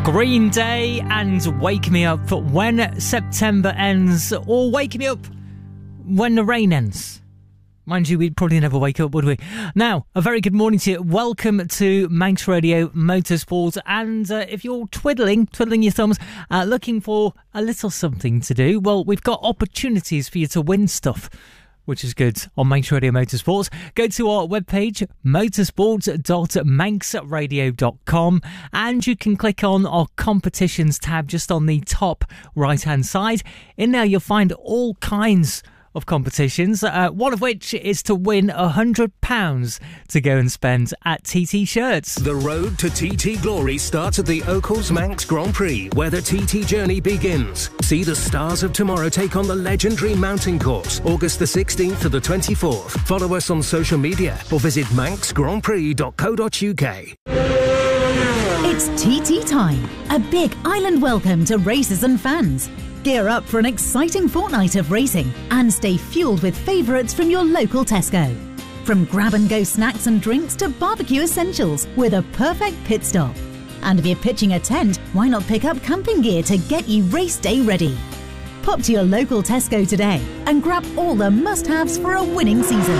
Green Day and Wake Me Up when September ends, or Wake Me Up when the rain ends. Mind you, we'd probably never wake up, would we? Now, a very good morning to you. Welcome to Manx Radio Motorsport. And if you're twiddling your thumbs, looking for a little something to do, well, we've got opportunities for you to win stuff, which is good, on Manx Radio Motorsports. Go to our webpage, motorsport.manxradio.com, and you can click on our competitions tab just on the top right-hand side. In there, you'll find all kinds of competitions, one of which is to win £100 to go and spend at TT Shirts. The road to TT glory starts at the Oakles Manx Grand Prix, where the TT journey begins. See the stars of tomorrow take on the legendary mountain course, August the 16th to the 24th. Follow us on social media or visit manxgrandprix.co.uk. It's TT time, a big island welcome to racers and fans. Gear up for an exciting fortnight of racing and stay fueled with favourites from your local Tesco. From grab-and-go snacks and drinks to barbecue essentials with a perfect pit stop. And if you're pitching a tent, why not pick up camping gear to get you race day ready? Pop to your local Tesco today and grab all the must-haves for a winning season.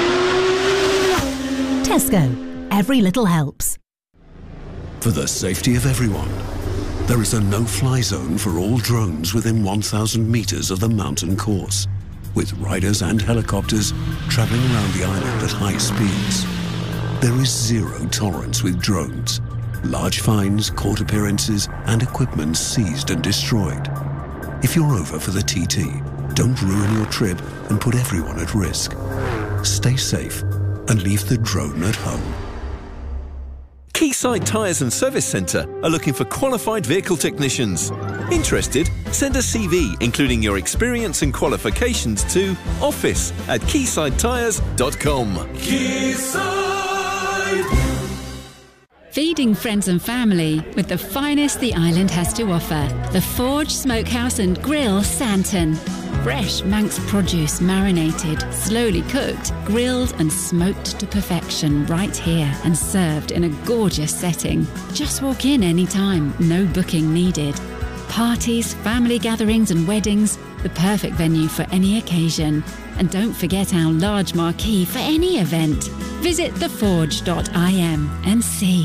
Tesco. Every little helps. For the safety of everyone, there is a no-fly zone for all drones within 1,000 metres of the mountain course, with riders and helicopters travelling around the island at high speeds. There is zero tolerance with drones. Large fines, court appearances and equipment seized and destroyed. If you're over for the TT, don't ruin your trip and put everyone at risk. Stay safe and leave the drone at home. Quayside Tyres and Service Centre are looking for qualified vehicle technicians. Interested? Send a CV including your experience and qualifications to office@quaysidetyres.com. Quayside! Feeding friends and family with the finest the island has to offer. The Forge Smokehouse and Grill Santon. Fresh Manx produce marinated, slowly cooked, grilled and smoked to perfection right here and served in a gorgeous setting. Just walk in anytime, no booking needed. Parties, family gatherings and weddings, the perfect venue for any occasion. And don't forget our large marquee for any event. Visit theforge.im and see.